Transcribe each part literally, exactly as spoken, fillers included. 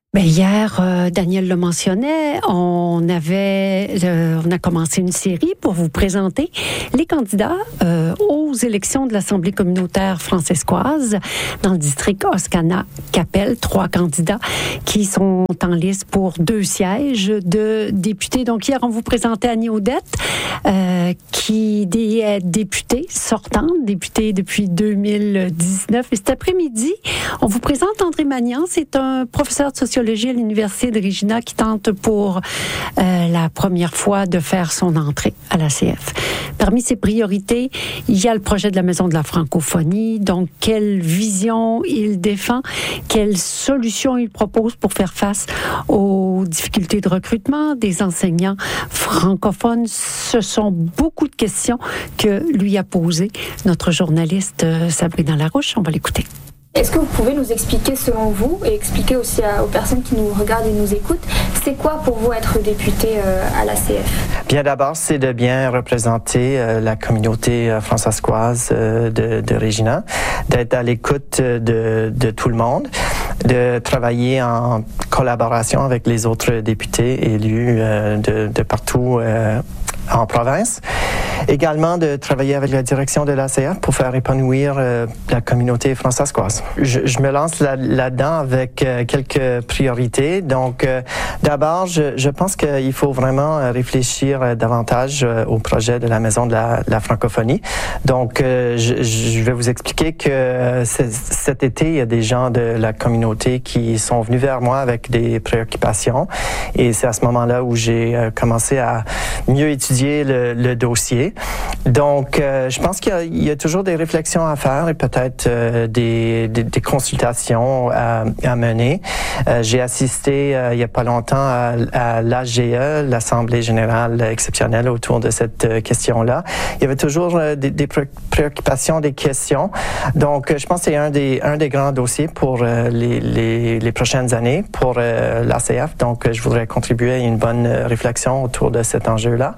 Bien, hier, euh, Daniel le mentionnait, on avait, euh, on a commencé une série pour vous présenter les candidats euh, aux élections de l'Assemblée communautaire francescoise dans le district Oscana-Capel. Trois candidats qui sont en liste pour deux sièges de députés. Donc hier, on vous présentait Annie Audette, euh, qui est députée sortante, députée depuis deux mille dix-neuf. Et cet après-midi, on vous présente André Magnan. C'est un professeur de sociologie à l'Université de Regina qui tente pour euh, la première fois de faire son entrée à l'A C F. Parmi ses priorités, il y a le projet de la Maison de la francophonie. Donc, quelle vision il défend, quelles solutions il propose pour faire face aux difficultés de recrutement des enseignants francophones. Ce sont beaucoup de questions que lui a posées notre journaliste euh, Sabrina Larouche. On va l'écouter. Est-ce que vous pouvez nous expliquer, selon vous, et expliquer aussi à, aux personnes qui nous regardent et nous écoutent, c'est quoi pour vous être député euh, à l'A C F? Bien, d'abord, c'est de bien représenter euh, la communauté euh, francescoise euh, de, de Regina, d'être à l'écoute de, de tout le monde, de travailler en collaboration avec les autres députés élus euh, de, de partout euh, en province. Également de travailler avec la direction de l'A C F pour faire épanouir euh, la communauté francescoise. Je, je me lance là, là-dedans avec euh, quelques priorités. Donc, euh, d'abord, je, je pense qu'il faut vraiment réfléchir euh, davantage euh, au projet de la Maison de la, la francophonie. Donc, euh, je, je vais vous expliquer que euh, cet été, il y a des gens de la communauté qui sont venus vers moi avec des préoccupations. Et c'est à ce moment-là où j'ai euh, commencé à mieux étudier le, le dossier. Donc, euh, je pense qu'il y a, il y a toujours des réflexions à faire et peut-être euh, des, des, des consultations à, à mener. Euh, j'ai assisté euh, il y a pas longtemps à, à l'A G E, l'Assemblée générale exceptionnelle, autour de cette euh, question-là. Il y avait toujours euh, des, des préoccupations, des questions. Donc, euh, je pense que c'est un des, un des grands dossiers pour euh, les, les, les prochaines années pour euh, l'A C F. Donc, euh, je voudrais contribuer à une bonne réflexion autour de cet enjeu-là.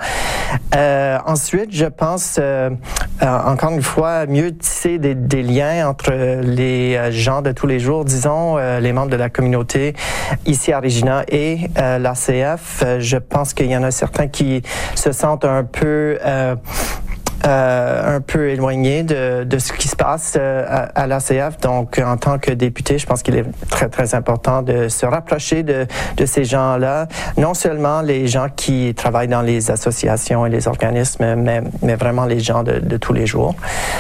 Euh, ensuite, je pense, euh, euh, encore une fois, mieux tisser des, des liens entre les euh, gens de tous les jours, disons, euh, les membres de la communauté ici à Regina et euh, l'A C F. Euh, je pense qu'il y en a certains qui se sentent un peu... Euh, Euh, un peu éloigné de, de ce qui se passe euh, à, à l'A C F. Donc, en tant que député, je pense qu'il est très, très important de se rapprocher de, de ces gens-là. Non seulement les gens qui travaillent dans les associations et les organismes, mais, mais vraiment les gens de, de tous les jours.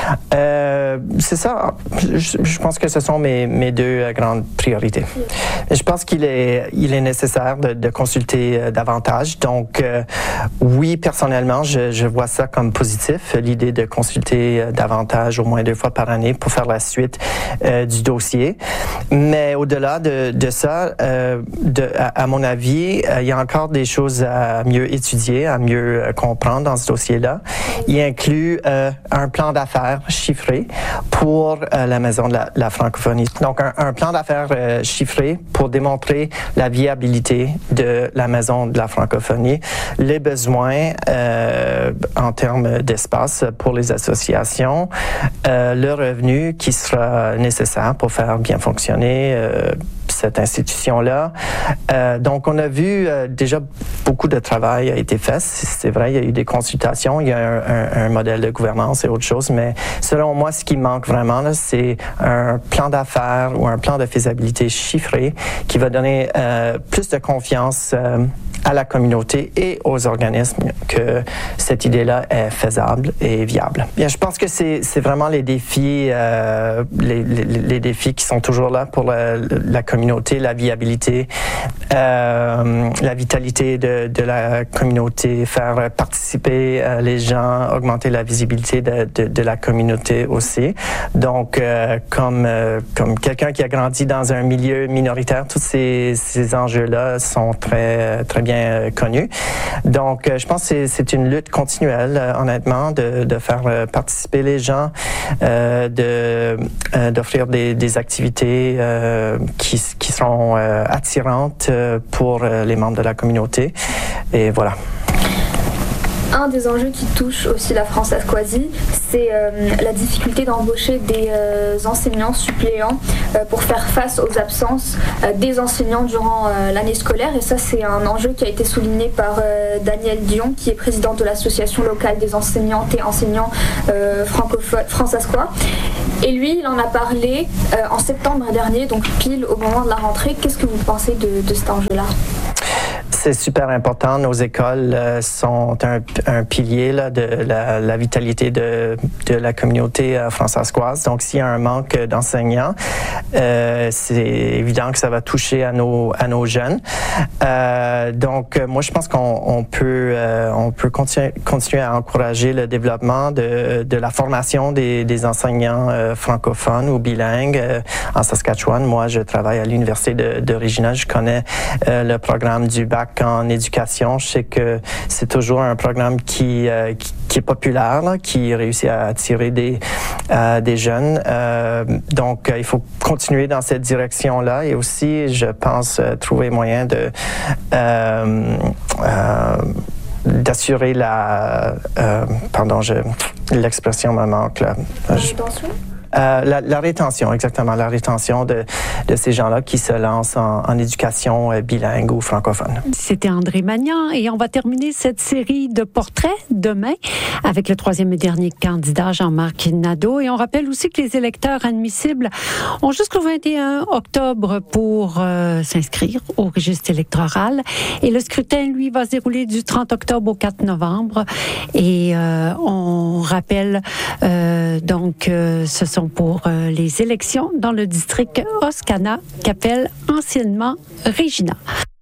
Euh, c'est ça. Je, je pense que ce sont mes, mes deux grandes priorités. Je pense qu'il est, il est nécessaire de, de consulter davantage. Donc, euh, oui, personnellement, je, je vois ça comme positif. L'idée de consulter davantage, au moins deux fois par année, pour faire la suite euh, du dossier. Mais au-delà de, de ça, euh, de, à, à mon avis, euh, il y a encore des choses à mieux étudier, à mieux euh, comprendre dans ce dossier-là. Il inclut euh, un plan d'affaires chiffré pour euh, la Maison de la, la francophonie. Donc, un, un plan d'affaires euh, chiffré pour démontrer la viabilité de la Maison de la francophonie, les besoins euh, en termes d'espace pour les associations, euh, le revenu qui sera nécessaire pour faire bien fonctionner euh, cette institution-là. Euh, donc, on a vu euh, déjà beaucoup de travail a été fait. C'est vrai, il y a eu des consultations, il y a un, un, un modèle de gouvernance et autre chose, mais selon moi, ce qui manque vraiment, là, c'est un plan d'affaires ou un plan de faisabilité chiffré qui va donner euh, plus de confiance euh, à la communauté et aux organismes que cette idée-là est faisable et viable. Bien, je pense que c'est, c'est vraiment les défis, euh, les, les, les défis qui sont toujours là pour la, la communauté, la viabilité, euh, la vitalité de, de la communauté, faire participer euh, les gens, augmenter la visibilité de, de, de la communauté aussi. Donc, euh, comme, euh, comme quelqu'un qui a grandi dans un milieu minoritaire, tous ces, ces enjeux-là sont très, très bien connu. Donc, je pense que c'est, c'est une lutte continuelle, honnêtement, de, de faire participer les gens, euh, de, euh, d'offrir des, des activités euh, qui, qui seront euh, attirantes pour les membres de la communauté. Et voilà. Un des enjeux qui touche aussi la France-Asquasie, c'est euh, la difficulté d'embaucher des euh, enseignants suppléants euh, pour faire face aux absences euh, des enseignants durant euh, l'année scolaire. Et ça, c'est un enjeu qui a été souligné par euh, Daniel Dion, qui est président de l'association locale des enseignantes et enseignants euh, francophones France-Asquois. Et lui, il en a parlé euh, en septembre dernier, donc pile au moment de la rentrée. Qu'est-ce que vous pensez de, de cet enjeu-là? C'est super important. Nos écoles euh, sont un, un pilier là, de la, la vitalité de, de la communauté euh, françaiscoise. Donc, s'il y a un manque d'enseignants, euh, c'est évident que ça va toucher à nos, à nos jeunes. Euh, donc, moi, je pense qu'on on peut, euh, on peut continuer, continuer à encourager le développement de, de la formation des, des enseignants euh, francophones ou bilingues euh, en Saskatchewan. Moi, je travaille à l'Université de, de Regina. Je connais euh, le programme du bac en éducation. Je sais que c'est toujours un programme qui, euh, qui, qui est populaire, là, qui réussit à attirer des, euh, des jeunes. Euh, donc, euh, il faut continuer dans cette direction-là et aussi, je pense, euh, trouver moyen de... Euh, euh, d'assurer la... Euh, pardon, je, l'expression me manque, là. Attention. Euh, la, la rétention, exactement, la rétention de, de ces gens-là qui se lancent en, en éducation euh, bilingue ou francophone. C'était André Magnan et on va terminer cette série de portraits demain avec le troisième et dernier candidat, Jean-Marc Nadeau. Et on rappelle aussi que les électeurs admissibles ont jusqu'au vingt et un octobre pour euh, s'inscrire au registre électoral. Et le scrutin, lui, va se dérouler du trente octobre au quatre novembre. Et euh, on rappelle euh, donc euh, ce sont pour euh, les élections dans le district Oscana, qu'appelle anciennement Regina.